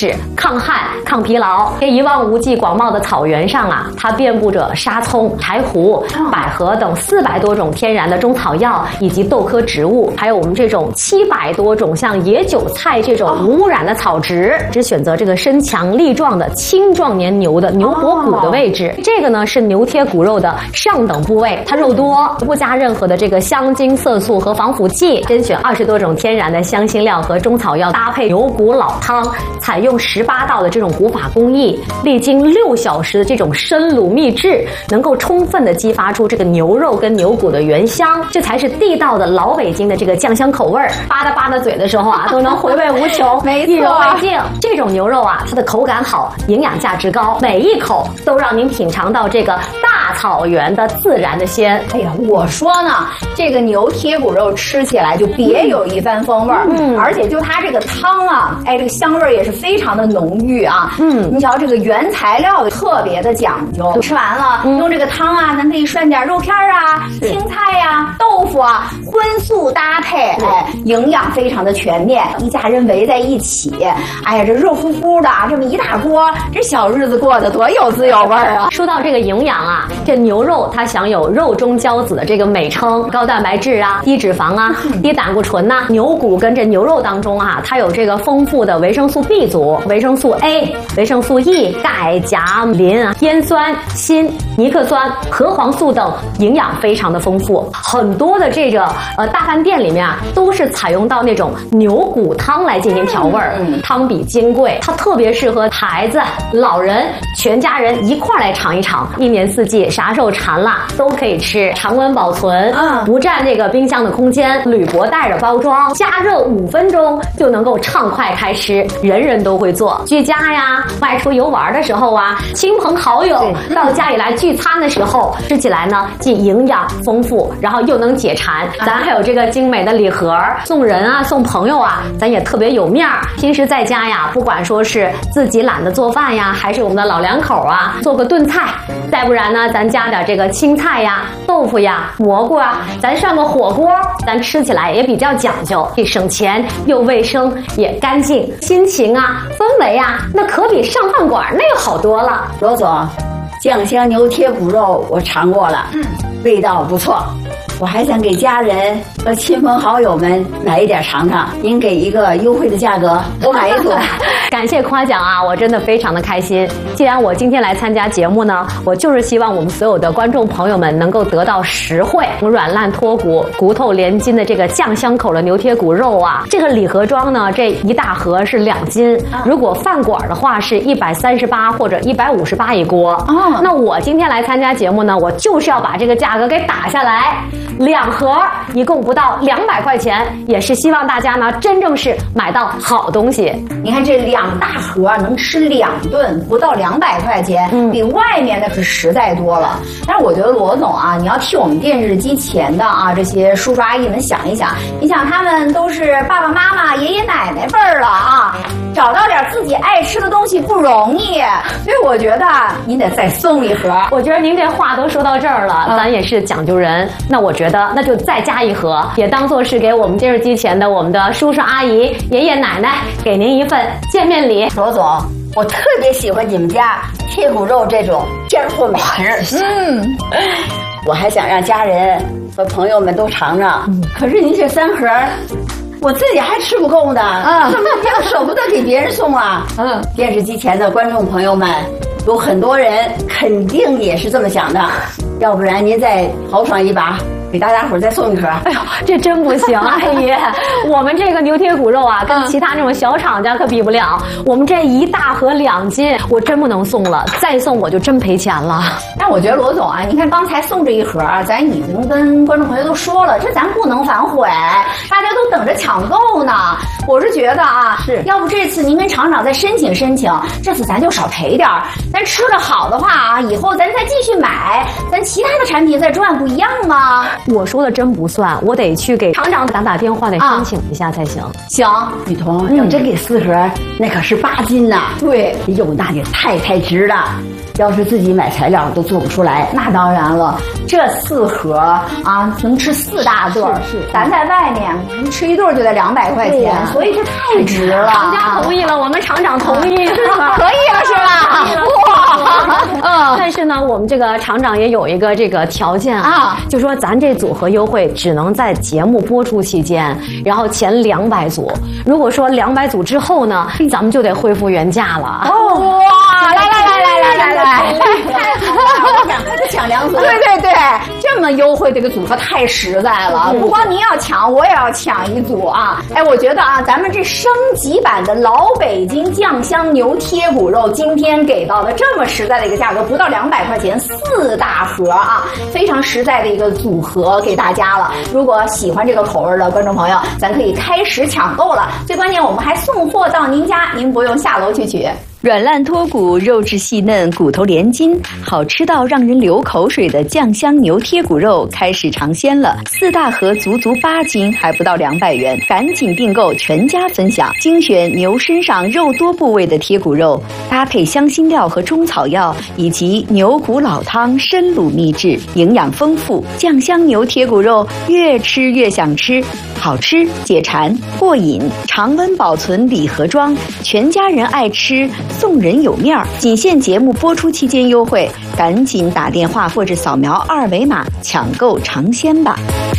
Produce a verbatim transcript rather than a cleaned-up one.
齿、抗旱、抗疲劳。这一望无际广袤的草原上啊，它遍布着沙葱、柴胡、百合等四百多种天然的中草药以及豆科植物，还有我们这种七百多种像野韭菜这种无污染的草植。只选择这个身强力壮的青壮年牛的牛脖骨的位置，这个呢是牛贴骨肉的上等部位，它肉多，不加任何的这个香精、色素和防腐剂，甄选二十多种天然的香辛料和中草药，搭配牛骨老汤，采用十八道的这种古法工艺，历经六小时的这种深卤秘制，能够充分的激发出这个牛肉跟牛骨的原香，这才是地道的老北京的这个酱香口味儿。吧嗒吧嗒嘴的时候啊，都能回味无穷， 没错， 意犹未尽。这种牛肉啊，它的口感好，营养价值高，每一口都让您品尝到这个大草原的自然的鲜。 哎呀，我说呢，这个牛贴骨肉吃起来就别有一番风味儿，嗯，而且就它这个汤啊，哎，这个香味儿也是非常的浓郁啊，嗯，你瞧这个原材料特别的讲究，吃完了、嗯、用这个汤啊，咱可以涮点肉片啊、青菜呀、啊、豆腐啊，荤素搭配，哎，营养非常的全面，一家人围在一起，哎呀，这热乎乎的这么一大锅，这小日子过得多有滋有味儿啊！ 说到这个营养啊，这牛肉它享有肉中骄子的这个美称，高蛋白质啊、低脂肪啊、低胆固醇呐、啊。牛骨跟这牛肉当中啊，它有这个丰富的维生素 B 族、维生素 A、维生素 E、钙、钾、磷、烟酸、锌、尼克酸、核黄素等营养非常的丰富。很多的这个呃大饭店里面啊，都是采用到那种牛骨汤来进行调味儿，嗯、汤比金贵，它特别适合孩子、老人、全家人一块儿来尝一尝。一年四季啥时候馋了都可以吃，常温保存，嗯，不占这个冰箱的空间，铝箔袋着包装，加热五分钟就能够畅快开吃，人人都会做。居家呀，外出游玩的时候啊，亲朋好友到家里来聚餐的时候，吃起来呢既营养丰富，然后又能解馋。咱还有这个精美的礼盒，送人啊，送朋友啊，咱也特别有面儿。平时在家呀，不管说是自己懒得做饭呀，还是我们的老两口啊，做个炖菜，再不然呢，咱加点这个青菜呀、豆腐呀、蘑菇啊，咱涮个火锅，咱吃起来也比较讲究，既省钱又卫生也干净，心情啊、氛围啊，那可比上饭馆那个好多了。 罗总，酱香牛贴骨肉我尝过了，嗯，味道不错。我还想给家人和亲朋好友们买一点尝尝，您给一个优惠的价格，我买一组。 感谢夸奖啊，我真的非常的开心。既然我今天来参加节目呢，我就是希望我们所有的观众朋友们能够得到实惠、软烂脱骨、骨头连筋的这个酱香口的牛贴骨肉啊。这个礼盒装呢，这一大盒是两斤，如果饭馆的话是一百三十八或者一百五十八一锅。哦，那我今天来参加节目呢，我就是要把这个价格给打下来。两盒一共不到两百块钱，也是希望大家呢真正是买到好东西。 你看这两大盒能吃两顿，不到两百块钱，嗯，比外面的可实在多了。但是我觉得罗总啊，你要替我们电视机前的啊这些叔叔阿姨们想一想，你想他们都是爸爸妈妈、爷爷奶奶辈儿了啊，找到点自己爱吃的东西不容易，所以我觉得您得再送一盒。 我觉得您这话都说到这儿了，嗯、咱也是讲究人，那我觉得那就再加一盒，也当做是给我们电视机前的我们的叔叔阿姨、爷爷奶奶给您一份见面礼。 罗总，我特别喜欢你们家贴骨肉这种尖货美食，嗯，我还想让家人和朋友们都尝尝。嗯、可是您这三盒，我自己还吃不够呢，啊，怎么又舍不得给别人送啊？嗯，电视机前的观众朋友们，有很多人肯定也是这么想的，要不然您再豪爽一把，给大家伙再送一盒。 哎呦，这真不行，阿姨，我们这个牛贴骨肉啊，跟其他那种小厂家可比不了。我们这一大盒两斤，我真不能送了，再送我就真赔钱了。 但我觉得罗总啊，你看刚才送这一盒，咱已经跟观众朋友都说了，这咱不能反悔，大家都等着抢购呢。我是觉得啊，是要不这次您跟厂长再申请申请，这次咱就少赔点儿。咱吃的好的话啊，以后咱再继续买，咱其他的产品再赚，不一样吗？ 我说的真不算，我得去给厂长打打电话，得申请一下才行。 行， 雨桐，要真给四盒，那可是八斤呐。 对， 肉那就太太值了。要是自己买材料都做不出来， 那当然了。这四盒啊，能吃四大顿儿。 是是， 咱在外面吃一顿就得两百块钱，啊、所以这太值了。 厂家同意了，我们厂长同意是吧？ 可以了是吧？哇， 嗯。但是呢，我们这个厂长也有一个这个条件啊，就说咱这组合优惠只能在节目播出期间，然后前两百组。如果说两百组之后呢，咱们就得恢复原价了。 哦，哇，来来来来来来来。 太好了，我赶快就抢两组。 对对对，这么优惠，这个组合太实在了。不光您要抢，我也要抢一组啊！哎，我觉得啊，咱们这升级版的老北京酱香牛贴骨肉，今天给到的这么实在的一个价格，不到两百块钱，四大盒啊，非常实在的一个组合给大家了。如果喜欢这个口味的观众朋友，咱可以开始抢购了。最关键，我们还送货到您家，您不用下楼去取。 软烂脱骨，肉质细嫩，骨头连筋，好吃到让人流口水的酱香牛贴骨肉开始尝鲜了。四大盒足足八斤，还不到两百元，赶紧订购，全家分享。精选牛身上肉多部位的贴骨肉，搭配香辛料和中草药，以及牛骨老汤深卤秘制，营养丰富。酱香牛贴骨肉越吃越想吃，好吃解馋过瘾，常温保存礼盒装，全家人爱吃。送人有面儿，仅限节目播出期间优惠，赶紧打电话或者扫描二维码抢购尝鲜吧。